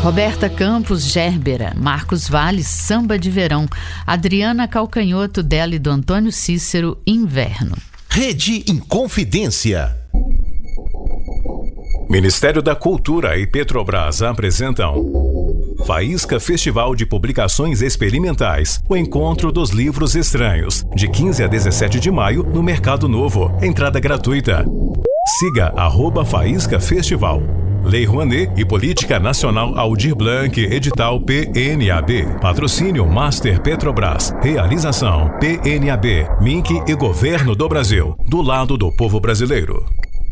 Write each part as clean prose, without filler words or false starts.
Roberta Campos, Gérbera. Marcos Valles, Samba de Verão. Adriana Calcanhoto, dela e do Antônio Cícero, Inverno. Rede Inconfidência. Ministério da Cultura e Petrobras apresentam Faísca Festival de Publicações Experimentais, o Encontro dos Livros Estranhos, de 15 a 17 de maio no Mercado Novo. Entrada gratuita. Siga @Faísca Festival. Lei Rouanet e Política Nacional Aldir Blanc, edital PNAB. Patrocínio Master Petrobras. Realização PNAB, MINC e Governo do Brasil. Do lado do povo brasileiro.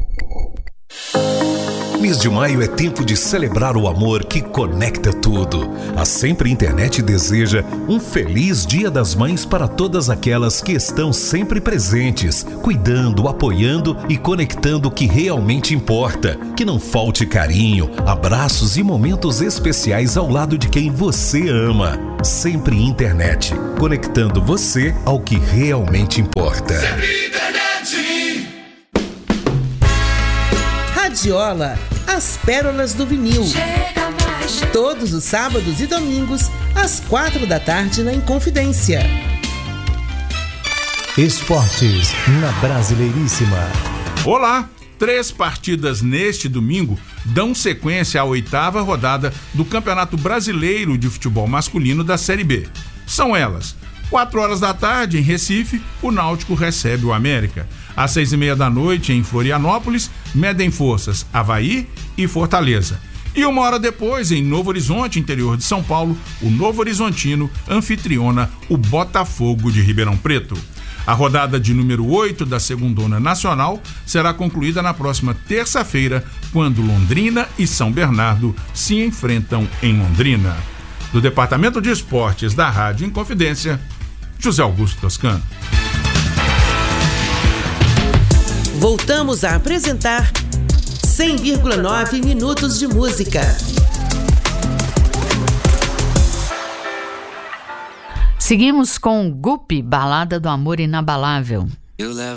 Mês de maio é tempo de celebrar o amor que conecta tudo. A Sempre Internet deseja um feliz Dia das Mães para todas aquelas que estão sempre presentes, cuidando, apoiando e conectando o que realmente importa. Que não falte carinho, abraços e momentos especiais ao lado de quem você ama. Sempre Internet, conectando você ao que realmente importa. Sempre Internet. Radiola, as pérolas do vinil. Todos os sábados e domingos, às 4 da tarde na Inconfidência. Esportes na Brasileiríssima. Olá! 3 partidas neste domingo dão sequência à 8ª rodada do Campeonato Brasileiro de Futebol Masculino da Série B. São elas: 4 horas da tarde, em Recife, o Náutico recebe o América. Às 6h30 da noite, em Florianópolis, medem forças Avaí e Fortaleza. E 1 hora depois, em Novo Horizonte, interior de São Paulo, o Novo Horizontino anfitriona o Botafogo de Ribeirão Preto. A rodada de número 8 da Segundona Nacional será concluída na próxima terça-feira, quando Londrina e São Bernardo se enfrentam em Londrina. Do Departamento de Esportes da Rádio Inconfidência, José Augusto Toscano. Voltamos a apresentar 100,9 minutos de música. Seguimos com Guppy, Balada do Amor Inabalável.